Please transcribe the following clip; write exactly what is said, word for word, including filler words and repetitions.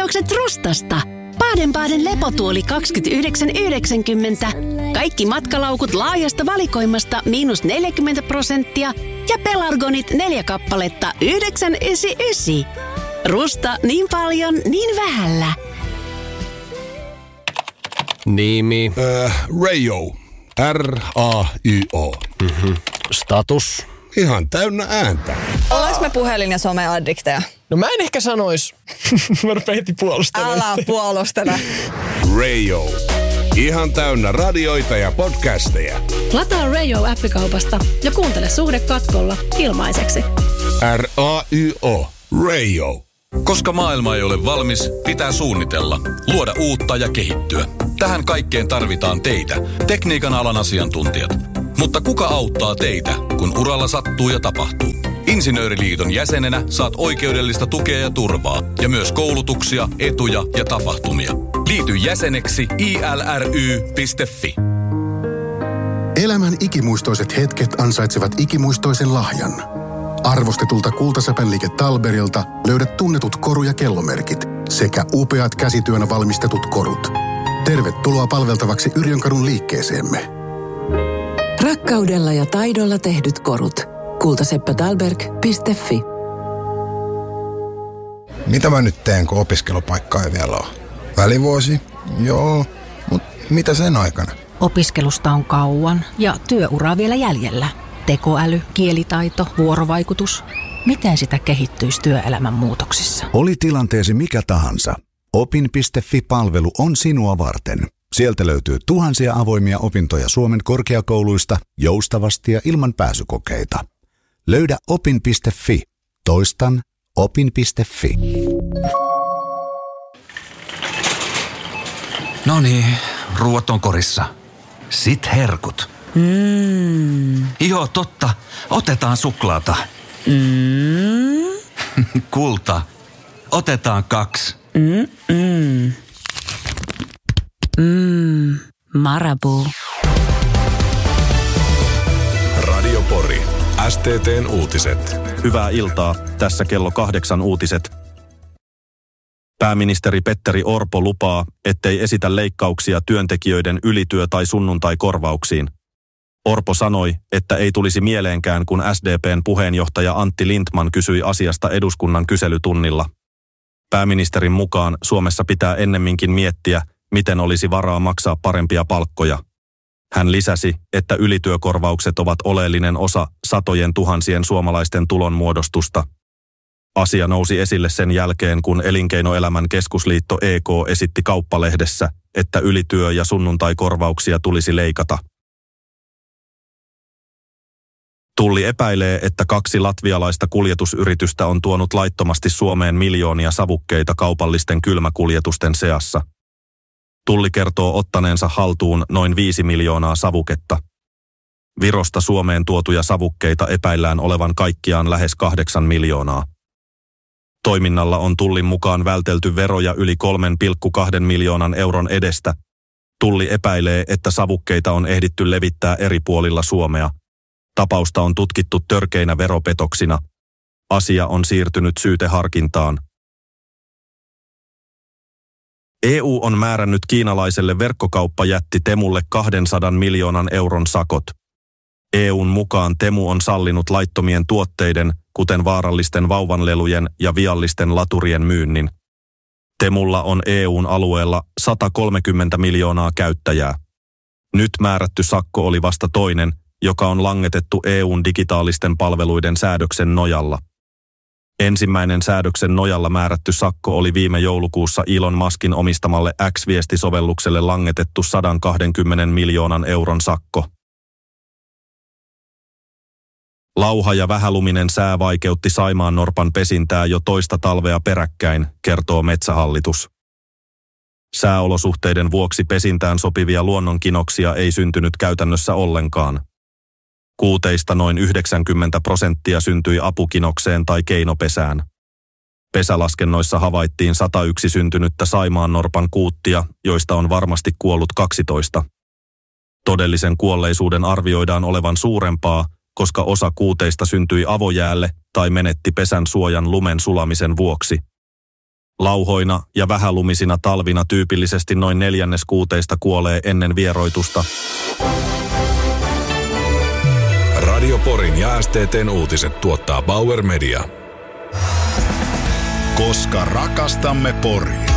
tarjoukset Rustasta. Baden-Baden lepotuoli kaksikymmentäyhdeksän yhdeksänkymmentä. Kaikki matkalaukut laajasta valikoimasta miinus neljäkymmentä prosenttia ja pelargonit neljä kappaletta yhdeksän yhdeksänkymmentäyhdeksän. Rusta niin paljon, niin vähällä. Nimi. Äh, Rayo. R A Y O. Mm-hmm. Status. Ihan täynnä ääntä. Ollaanko me puhelin- ja someaddikteja? No mä en ehkä sanois. Mä rupean heti puolustelemaan. Älä puolustele. Rayo. Ihan täynnä radioita ja podcasteja. Lataa Rayo-appikaupasta ja kuuntele Suhde katkolla ilmaiseksi. R A Y O. Rayo. Koska maailma ei ole valmis, pitää suunnitella, luoda uutta ja kehittyä. Tähän kaikkeen tarvitaan teitä, tekniikan alan asiantuntijat. Mutta kuka auttaa teitä, kun uralla sattuu ja tapahtuu? Insinööriliiton jäsenenä saat oikeudellista tukea ja turvaa ja myös koulutuksia, etuja ja tapahtumia. Liity jäseneksi i l r y piste f i. Elämän ikimuistoiset hetket ansaitsevat ikimuistoisen lahjan. Arvostetulta Kultasäpänliike Talberilta löydät tunnetut koru- ja kellomerkit sekä upeat käsityönä valmistetut korut. Tervetuloa palveltavaksi Yrjönkadun liikkeeseemme. Rakkaudella ja taidolla tehdyt korut. kultaseppä-talberg piste f i. Mitä mä nyt teen, kun opiskelupaikka ei vielä ole? Välivuosi? Joo, mutta mitä sen aikana? Opiskelusta on kauan ja työuraa vielä jäljellä. Tekoäly, kielitaito, vuorovaikutus. Miten sitä kehittyisi työelämän muutoksissa? Oli tilanteesi mikä tahansa. opin piste f i-palvelu on sinua varten. Sieltä löytyy tuhansia avoimia opintoja Suomen korkeakouluista joustavasti ja ilman pääsykokeita. Löydä opin piste f i. Toistan opin piste f i. Noniin, ruuat on korissa. Sit herkut. Mm. Joo, totta. Otetaan suklaata. Mm. Kulta. Otetaan kaksi. Mm-mm. Mm. Marabou. Radio Pori. S T T:n uutiset. Hyvää iltaa. Tässä kello kahdeksan uutiset. Pääministeri Petteri Orpo lupaa, ettei esitä leikkauksia työntekijöiden ylityö- tai sunnuntaikorvauksiin. Orpo sanoi, että ei tulisi mieleenkään, kun S D P:n puheenjohtaja Antti Lindtman kysyi asiasta eduskunnan kyselytunnilla. Pääministerin mukaan Suomessa pitää ennemminkin miettiä, miten olisi varaa maksaa parempia palkkoja. Hän lisäsi, että ylityökorvaukset ovat oleellinen osa satojen tuhansien suomalaisten tulonmuodostusta. Asia nousi esille sen jälkeen, kun Elinkeinoelämän keskusliitto E K esitti Kauppalehdessä, että ylityö- ja sunnuntaikorvauksia tulisi leikata. Tulli epäilee, että kaksi latvialaista kuljetusyritystä on tuonut laittomasti Suomeen miljoonia savukkeita kaupallisten kylmäkuljetusten seassa. Tulli kertoo ottaneensa haltuun noin viisi miljoonaa savuketta. Virosta Suomeen tuotuja savukkeita epäillään olevan kaikkiaan lähes kahdeksan miljoonaa. Toiminnalla on Tullin mukaan vältelty veroja yli kolme pilkku kaksi miljoonan euron edestä. Tulli epäilee, että savukkeita on ehditty levittää eri puolilla Suomea. Tapausta on tutkittu törkeinä veropetoksina. Asia on siirtynyt syyteharkintaan. E U on määrännyt kiinalaiselle verkkokauppajätti Temulle kahdensadan miljoonan euron sakot. E U:n mukaan Temu on sallinut laittomien tuotteiden, kuten vaarallisten vauvanlelujen ja viallisten laturien myynnin. Temulla on E U:n alueella sata kolmekymmentä miljoonaa käyttäjää. Nyt määrätty sakko oli vasta toinen, joka on langetettu E U:n digitaalisten palveluiden säädöksen nojalla. Ensimmäinen säädöksen nojalla määrätty sakko oli viime joulukuussa Elon Muskin omistamalle X-viestisovellukselle langetettu sata kaksikymmentä miljoonan euron sakko. Lauha ja vähäluminen sää vaikeutti saimaannorpan pesintää jo toista talvea peräkkäin, kertoo Metsähallitus. Sääolosuhteiden vuoksi pesintään sopivia luonnonkinoksia ei syntynyt käytännössä ollenkaan. Kuuteista noin yhdeksänkymmentä prosenttia syntyi apukinokseen tai keinopesään. Pesälaskennoissa havaittiin sata yksi syntynyttä saimaannorpan kuuttia, joista on varmasti kuollut kaksitoista. Todellisen kuolleisuuden arvioidaan olevan suurempaa, koska osa kuuteista syntyi avojäälle tai menetti pesän suojan lumen sulamisen vuoksi. Lauhoina ja vähälumisina talvina tyypillisesti noin neljännes kuuteista kuolee ennen vieroitusta. Radio Porin ja S T T:n uutiset tuottaa Bauer Media. Koska rakastamme Poria.